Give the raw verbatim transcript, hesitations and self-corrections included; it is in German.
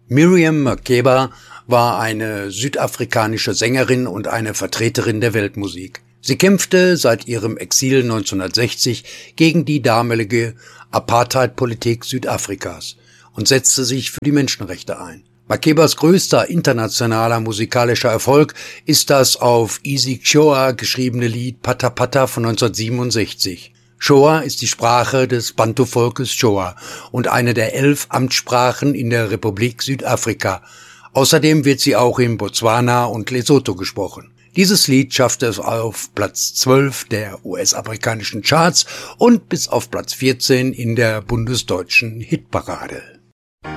Miriam Makeba war eine südafrikanische Sängerin und eine Vertreterin der Weltmusik. Sie kämpfte seit ihrem Exil neunzehnhundertsechzig gegen die damalige Apartheid-Politik Südafrikas und setzte sich für die Menschenrechte ein. Makebas größter internationaler musikalischer Erfolg ist das auf isiXhosa geschriebene Lied Pata Pata von neunzehnhundertsiebenundsechzig. Xhosa ist die Sprache des Bantu-Volkes Xhosa und eine der elf Amtssprachen in der Republik Südafrika. Außerdem wird sie auch in Botswana und Lesotho gesprochen. Dieses Lied schaffte es auf Platz zwölf der U S-amerikanischen Charts und bis auf Platz vierzehn in der bundesdeutschen Hitparade.